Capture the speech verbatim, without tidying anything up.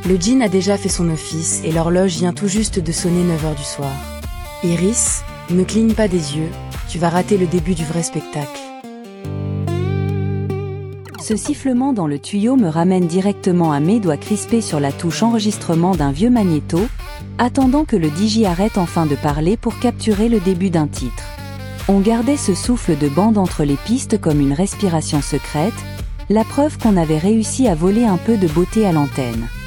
Le djinn a déjà fait son office et l'horloge vient tout juste de sonner neuf heures du soir. Iris, ne cligne pas des yeux, tu vas rater le début du vrai spectacle. Ce sifflement dans le tuyau me ramène directement à mes doigts crispés sur la touche enregistrement d'un vieux magnéto, attendant que le D J arrête enfin de parler pour capturer le début d'un titre. On gardait ce souffle de bande entre les pistes comme une respiration secrète, la preuve qu'on avait réussi à voler un peu de beauté à l'antenne.